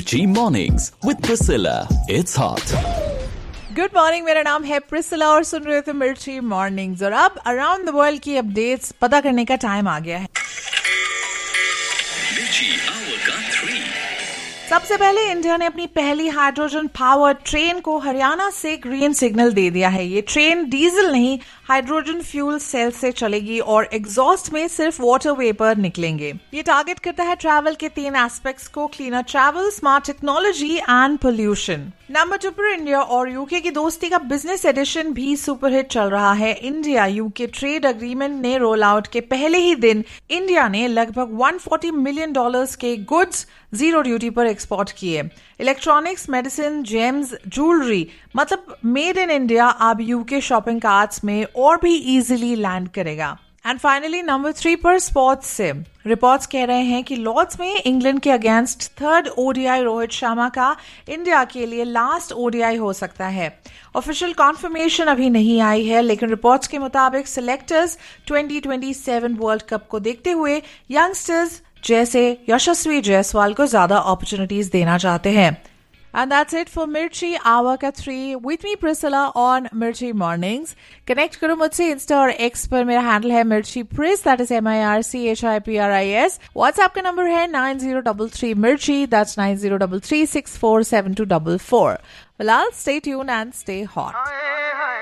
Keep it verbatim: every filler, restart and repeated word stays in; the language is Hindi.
मिर्ची mornings with Priscilla, it's hot. Good morning, मेरा नाम है प्रिसिला और सुन रहे थे मिर्ची मॉर्निंग्स। और अब अराउंड द वर्ल्ड की अपडेट्स पता करने का टाइम आ गया है। सबसे पहले इंडिया ने अपनी पहली हाइड्रोजन पावर ट्रेन को हरियाणा से ग्रीन सिग्नल दे दिया है। ये ट्रेन डीजल नहीं, हाइड्रोजन फ्यूल सेल से चलेगी और एग्जॉस्ट में सिर्फ वाटर वेपर निकलेंगे। ये टारगेट करता है ट्रैवल के तीन एस्पेक्ट्स को: cleaner travel, smart technology and pollution. Number two पर इंडिया और यूके की दोस्ती का बिजनेस एडिशन भी सुपरहिट चल रहा है। इंडिया यूके ट्रेड एग्रीमेंट ने रोल आउट के पहले ही दिन इंडिया ने लगभग एक सौ चालीस मिलियन डॉलर्स के गुड्स जीरो ड्यूटी पर एक्सपोर्ट किए। इलेक्ट्रॉनिक्स, मेडिसिन, जेम्स, ज्वेलरी, मतलब मेड इन इंडिया अब यूके शॉपिंग कार्ट्स में और भी इजीली लैंड करेगा। एंड फाइनली नंबर थ्री पर स्पोर्ट्स से रिपोर्ट्स कह रहे हैं कि लॉर्ड्स में इंग्लैंड के against third ODI Rohit Sharma का इंडिया के लिए लास्ट ओडीआई हो सकता है। ऑफिशियल कॉन्फर्मेशन अभी नहीं आई है, लेकिन रिपोर्ट्स के मुताबिक selectors twenty twenty seven world cup को देखते हुए यंगस्टर्स जैसे यशस्वी जायसवाल को ज्यादा अपॉर्चुनिटीज देना चाहते हैं। And that's it for Mirchi Hour का three with me Priscilla on Mirchi Mornings। Connect करो मुझसे इंस्टा और एक्स पर, मेरा हैंडल है मिर्ची प्रिस, that is M I R C H I P R I S. WhatsApp का नंबर है नाइन जीरो थ्री थ्री मिर्ची, that's nine zero three three six four seven to four four. फिलहाल stay tune and stay hot.